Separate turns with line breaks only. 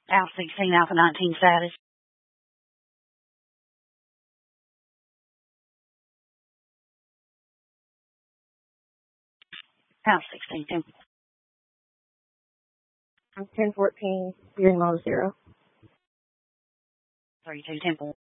Alpha 16, Alpha 19 status. Alpha 16, Temple.
1014, Green Low 0.
32, Temple.